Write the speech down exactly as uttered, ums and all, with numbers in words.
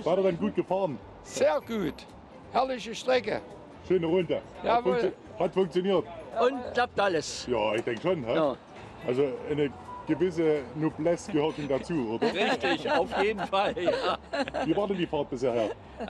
War er dann gut gefahren? Sehr gut. Herrliche Strecke. Schöne Runde. Hat, Jawohl. funktio hat funktioniert. Und klappt alles. Ja, ich denke schon. Hä? Ja. Also eine gewisse Noblesse gehört ihm dazu, oder? Richtig, auf jeden Fall. Ja. Wie war denn die Fahrt bisher?